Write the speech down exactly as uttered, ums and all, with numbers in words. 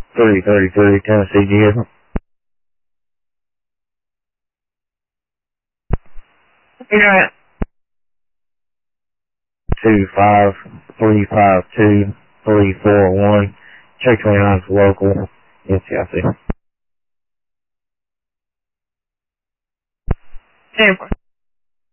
three thirty-three, Tennessee G. Yeah. Two five three five two three four one. Check twenty-nine is local. Yes, yeah, I see. Tampa.